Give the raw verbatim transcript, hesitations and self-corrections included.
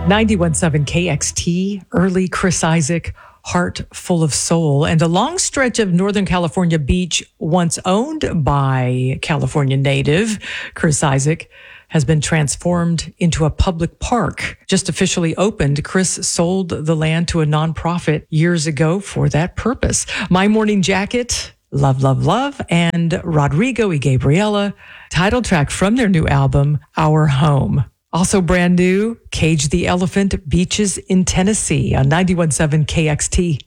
ninety-one point seven K X T, early Chris Isaak, Heart Full of Soul, and a long stretch of Northern California beach once owned by California native Chris Isaak has been transformed into a public park. Just officially opened, Chris sold the land to a nonprofit years ago for that purpose. My Morning Jacket, Love, Love, Love, and Rodrigo y Gabriela, title track from their new album, Our Home. Also brand new, Cage the Elephant, Beaches in Tennessee on ninety-one point seven K X T.